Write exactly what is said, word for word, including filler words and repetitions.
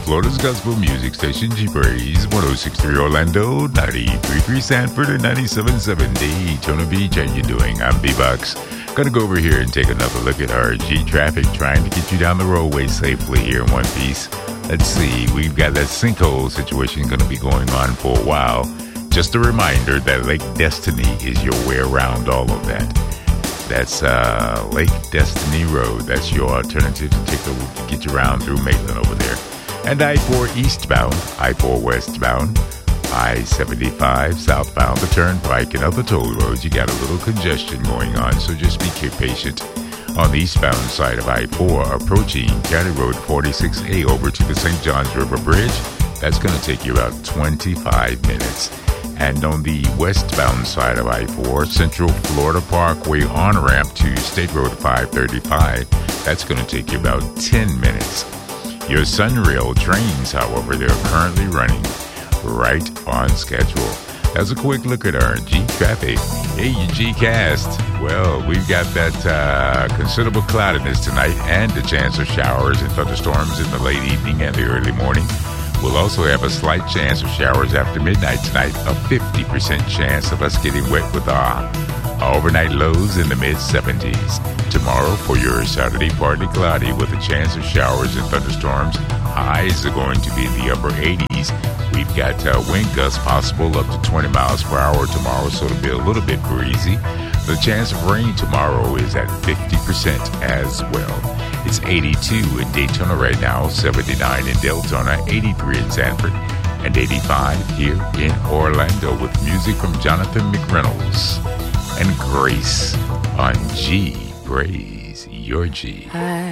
Florida's gospel music station, G Praise, one oh six point three Orlando, ninety-three point three Sanford, and ninety-seven point seven Daytona Beach. How you doing? I'm B-Bucks. Gonna go over here and take another look at our G traffic, trying to get you down the roadway safely here in one piece. Let's see, we've got that sinkhole situation gonna be going on for a while. Just a reminder that Lake Destiny is your way around all of that. That's uh, Lake Destiny Road. That's your alternative to take a, to get you around through Maitland over there. And I four eastbound, I four westbound, I seventy-five southbound, the turnpike and other toll roads. You got a little congestion going on, so just be patient. On the eastbound side of I four, approaching County Road forty-six A over to the Saint Johns River Bridge, that's going to take you about twenty-five minutes. And on the westbound side of I four, Central Florida Parkway on-ramp to State Road five thirty-five, that's going to take you about ten minutes. Your Sunrail trains, however, they're currently running right on schedule. That's a quick look at our G traffic. Hey, you G-Cast. Well, we've got that uh, considerable cloudiness tonight and a chance of showers and thunderstorms in the late evening and the early morning. We'll also have a slight chance of showers after midnight tonight, a fifty percent chance of us getting wet with our overnight lows in the mid seventies. Tomorrow, for your Saturday, partly cloudy with a chance of showers and thunderstorms. Highs are going to be in the upper eighties. We've got uh, wind gusts possible up to twenty miles per hour tomorrow, so it'll be a little bit breezy. The chance of rain tomorrow is at fifty percent as well. It's eighty-two in Daytona right now, seventy-nine in Deltona, eighty-three in Sanford, and eighty-five here in Orlando with music from Jonathan McReynolds and Grace on G Praise, your G.